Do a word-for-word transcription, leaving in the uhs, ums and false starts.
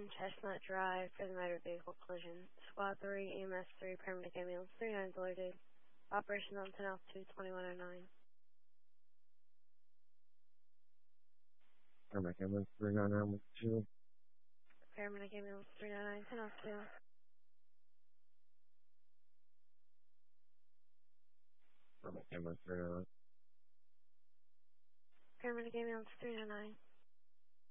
Chestnut Drive for the motor vehicle collision. Squad three, E M S three, paramedic ambulance three nine alerted. Operations on ten altitude twenty-one oh nine. Paramedic ambulance three nine nine with two. Paramedic ambulance three nine nine, ten altitude. Paramedic ambulance three nine nine. Paramedic ambulance three nine nine.